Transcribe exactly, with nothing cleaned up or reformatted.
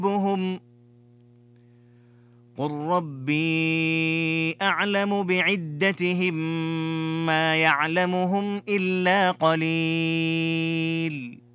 بهم قل ربي أعلم بعدتهم ما يعلمهم إلا قليل